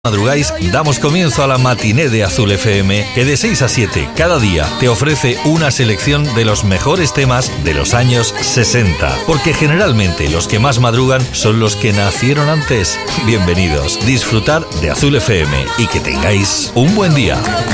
Madrugáis, damos comienzo a la matiné de Azul FM, que de 6 a 7 cada día te ofrece una selección de los mejores temas de los años 60. Porque generalmente los que más madrugan son los que nacieron antes. Bienvenidos, disfrutar de Azul FM y que tengáis un buen día.